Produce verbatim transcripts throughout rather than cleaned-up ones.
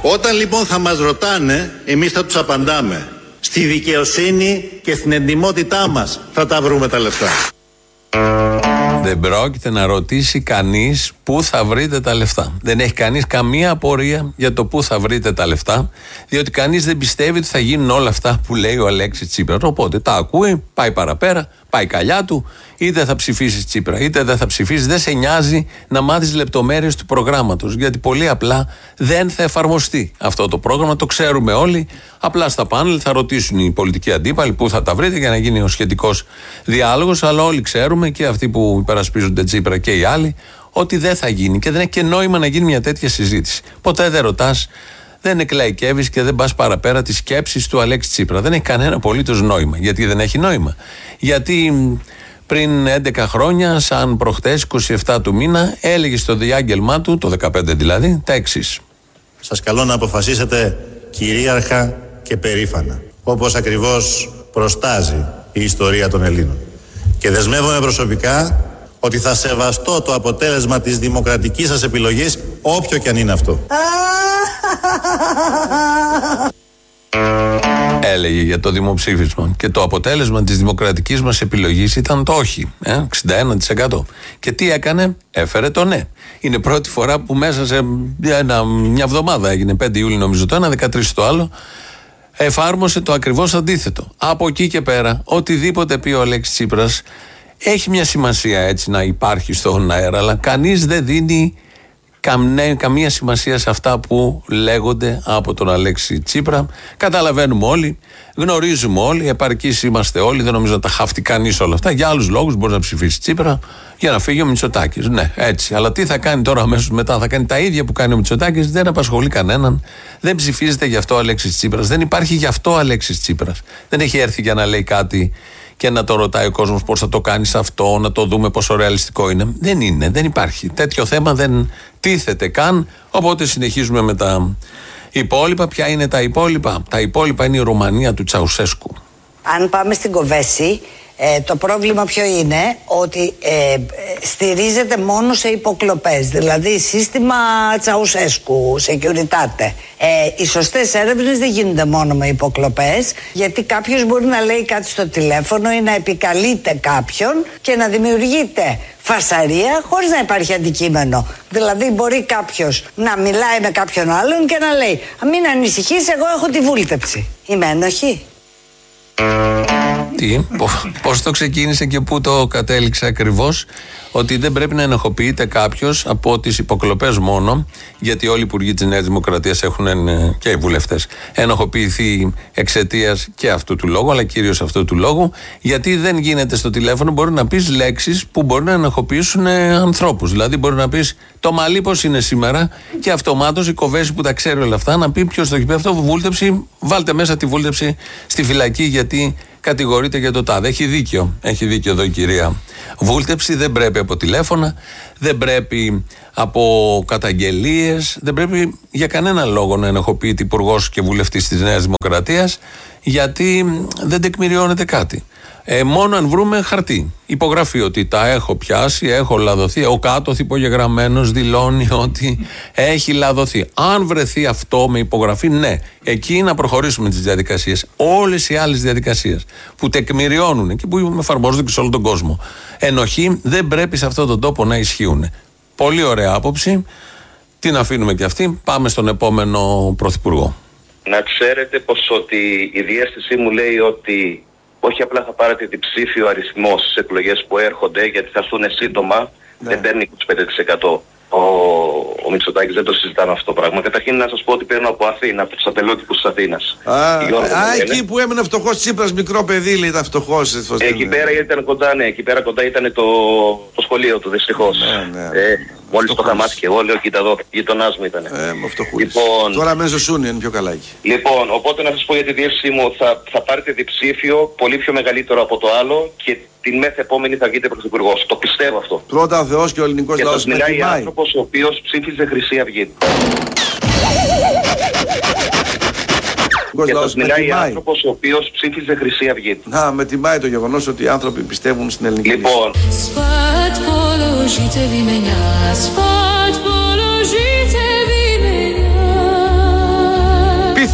Όταν λοιπόν θα μας ρωτάνε, εμείς θα τους απαντάμε. Στη δικαιοσύνη και στην εντιμότητά μας θα τα βρούμε τα λεφτά. Δεν πρόκειται να ρωτήσει κανείς πού θα βρείτε τα λεφτά. Δεν έχει κανείς καμία απορία για το πού θα βρείτε τα λεφτά, διότι κανείς δεν πιστεύει ότι θα γίνουν όλα αυτά που λέει ο Αλέξης Τσίπρας. Οπότε τα ακούει, πάει παραπέρα, πάει καλιά του, είτε θα ψηφίσει Τσίπρα, είτε δεν θα ψηφίσει. Δεν σε νοιάζει να μάθεις λεπτομέρειες του προγράμματος, γιατί πολύ απλά δεν θα εφαρμοστεί αυτό το πρόγραμμα. Το ξέρουμε όλοι. Απλά στα πάνελ θα ρωτήσουν οι πολιτικοί αντίπαλοι πού θα τα βρείτε για να γίνει ο σχετικός διάλογος. Αλλά όλοι ξέρουμε, και αυτοί που υπερασπίζονται Τσίπρα και οι άλλοι, ότι δεν θα γίνει και δεν έχει και νόημα να γίνει μια τέτοια συζήτηση. Ποτέ δεν ρωτάς, δεν εκλαϊκεύεις και δεν πας παραπέρα τις σκέψεις του Αλέξη Τσίπρα. Δεν έχει κανένα απολύτως νόημα. Γιατί δεν έχει νόημα? Γιατί πριν έντεκα χρόνια, σαν προχτές, είκοσι επτά του μήνα, έλεγε στο διάγγελμά του, το δεκαπέντε δηλαδή, τα εξής. Σας καλώ να αποφασίσετε κυρίαρχα και περήφανα, όπως ακριβώς προστάζει η ιστορία των Ελλήνων. Και δεσμεύομαι προσωπικά ότι θα σεβαστώ το αποτέλεσμα της δημοκρατικής σας επιλογής, όποιο και αν είναι αυτό. Έλεγε για το δημοψήφισμα. Και το αποτέλεσμα της δημοκρατικής μας επιλογής ήταν το όχι. Ε, εξήντα ένα τοις εκατό. Και τι έκανε? Έφερε το ναι. Είναι πρώτη φορά που μέσα σε ένα, μια εβδομάδα, έγινε πέντε Ιούλη νομίζω το ένα, δεκατρείς το άλλο, εφάρμοσε το ακριβώς αντίθετο. Από εκεί και πέρα, οτιδήποτε πει ο Αλέξης Τσίπρας έχει μια σημασία, έτσι, να υπάρχει στον αέρα, αλλά κανείς δεν δίνει καμία, καμία σημασία σε αυτά που λέγονται από τον Αλέξη Τσίπρα. Καταλαβαίνουμε όλοι, γνωρίζουμε όλοι, επαρκείς είμαστε όλοι, δεν νομίζω να τα χάφτει κανείς όλα αυτά. Για άλλους λόγους μπορεί να ψηφίσει Τσίπρα για να φύγει ο Μητσοτάκης. Ναι, έτσι. Αλλά τι θα κάνει τώρα αμέσως μετά? Θα κάνει τα ίδια που κάνει ο Μητσοτάκης? Δεν απασχολεί κανέναν. Δεν ψηφίζεται γι' αυτό ο Αλέξης Τσίπρας. Δεν υπάρχει γι' αυτό ο Αλέξης Τσίπρας. Δεν έχει έρθει για να λέει κάτι και να το ρωτάει ο κόσμος πώς θα το κάνεις αυτό, να το δούμε πόσο ρεαλιστικό είναι. Δεν είναι, δεν υπάρχει. Τέτοιο θέμα δεν τίθεται καν. Οπότε συνεχίζουμε με τα υπόλοιπα. Ποια είναι τα υπόλοιπα? Τα υπόλοιπα είναι η Ρουμανία του Τσαουσέσκου. Αν πάμε στην Κοβέση, ε, το πρόβλημα ποιο είναι? Ότι ε, στηρίζεται μόνο σε υποκλοπές. Δηλαδή σύστημα Τσαουσέσκου, Securitate. Ε, οι σωστές έρευνες δεν γίνονται μόνο με υποκλοπές, γιατί κάποιος μπορεί να λέει κάτι στο τηλέφωνο ή να επικαλείται κάποιον και να δημιουργείται φασαρία χωρίς να υπάρχει αντικείμενο. Δηλαδή μπορεί κάποιος να μιλάει με κάποιον άλλον και να λέει «Μην ανησυχείς, εγώ έχω τη βούλτεψη». Είμαι ένοχη? Τι, πώς το ξεκίνησε και πού το κατέληξε ακριβώς? Ότι δεν πρέπει να ενοχοποιείται κάποιος από τις υποκλοπές μόνο, γιατί όλοι οι υπουργοί της Νέας Δημοκρατίας έχουν, και οι βουλευτές, ενοχοποιηθεί εξαιτίας και αυτού του λόγου, αλλά κυρίως αυτού του λόγου, γιατί δεν γίνεται στο τηλέφωνο, μπορεί να πεις λέξεις που μπορεί να ενοχοποιήσουν ανθρώπους. Δηλαδή μπορεί να πεις το μαλλί πώς είναι σήμερα, και αυτομάτως η Κοβέση που τα ξέρει όλα αυτά να πει ποιος το έχει πει αυτό, βούλτεψη, βάλτε μέσα τη βούλτεψη στη φυλακή γιατί κατηγορείται για το τάδε. Έχει δίκιο. Έχει δίκιο εδώ η κυρία. Βούλτεψη δεν πρέπει από τηλέφωνα, δεν πρέπει από καταγγελίες, δεν πρέπει για κανένα λόγο να ενοχοποιείται υπουργός και βουλευτής της Νέας Δημοκρατίας, γιατί δεν τεκμηριώνεται κάτι. Ε, μόνο αν βρούμε χαρτί. Υπογραφεί ότι τα έχω πιάσει, έχω λαδωθεί. Ο κάτω υπογεγραμμένος δηλώνει ότι έχει λαδωθεί. Αν βρεθεί αυτό με υπογραφή, ναι, εκεί να προχωρήσουμε τις διαδικασίες. Όλες οι άλλες διαδικασίες που τεκμηριώνουν και που εφαρμόζονται και σε όλο τον κόσμο, ενοχή, δεν πρέπει σε αυτόν τον τόπο να ισχύουν. Πολύ ωραία άποψη. Την αφήνουμε και αυτή. Πάμε στον επόμενο πρωθυπουργό. Να ξέρετε πως ότι η διεύθυνσή μου λέει ότι όχι απλά θα πάρετε διψήφιο αριθμό στις εκλογές που έρχονται, γιατί θα έρθουν σύντομα, ναι. Δεν παίρνει είκοσι πέντε τοις εκατό. Ο, ο Μητσοτάκης, δεν το συζητάμε αυτό το πράγμα. Καταρχήν να σας πω ότι παίρνω από Αθήνα, από τους ατελειώτικους της Αθήνας. Α, α εκεί που έμενε φτωχός Τσίπρας, μικρό παιδί, λέει, ήταν φτωχός. Εκεί πέρα ήταν κοντά, ναι, εκεί πέρα κοντά ήταν το, το σχολείο του, δυστυχώς. Ναι, ναι, ναι. Ε, μόλις το είχα μάθει και εγώ, λέω, κοίτα εδώ, γειτονάς μου ήταν. Ε, με λοιπόν, τώρα μέσα Σούνιο είναι πιο καλά εκεί. Λοιπόν, οπότε να σας πω για τη διεύθυνσή μου, θα, θα πάρετε διψήφιο, πολύ πιο μεγαλύτερο από το άλλο, και την μεθεπόμενη θα βγείτε πρωθυπουργός. Το πιστεύω αυτό. Πρώτα ο Θεός και ο ελληνικός λαός. Και σας μιλάει άνθρωπος ο οποίος ψήφιζε Χρυσή Αυγή. Και σας μιλάει άνθρωπος ο οποίος ψήφιζε Χρυσή Αυγή. Να, με τιμάει το γεγονός ότι οι άνθρωποι πιστεύουν στην ελληνική λύση. Λοιπόν.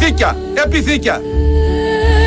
Θήκια, επί Θήκια.